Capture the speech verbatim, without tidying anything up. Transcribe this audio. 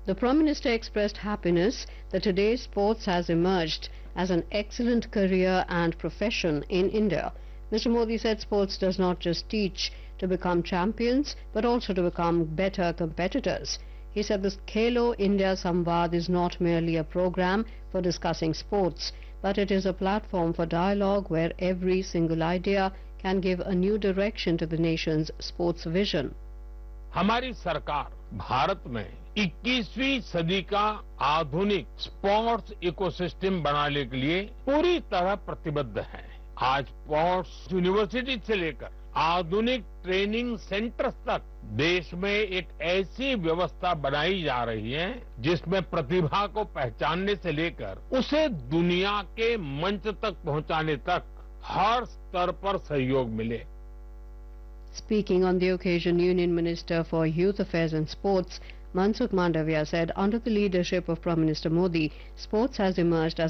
The Prime Minister expressed happiness that today's sports has emerged as an excellent career and profession in India. Mister Modi said sports does not just teach to become champions, but also to become better competitors. He said this Khelo India Samvad is not merely a program for discussing sports, but it is a platform for dialogue where every single idea can give a new direction to the nation's sports vision. हमारी सरकार भारत में इक्कीसवीं सदी का आधुनिक sports ecosystem बनाने के लिए पूरी तरह प्रतिबद्ध है। आज स्पोर्ट्स यूनिवर्सिटी से लेकर आधुनिक ट्रेनिंग सेंटर्स तक देश में एक ऐसी व्यवस्था बनाई जा रही है जिसमें प्रतिभा को पहचानने से लेकर उसे दुनिया के मंच तक पहुंचाने तक हर स्तर पर सहयोग मिले। Speaking on the occasion, Union Minister for Youth Affairs and Sports, Mansukh Mandavia, said under the leadership of Prime Minister Modi, sports has emerged as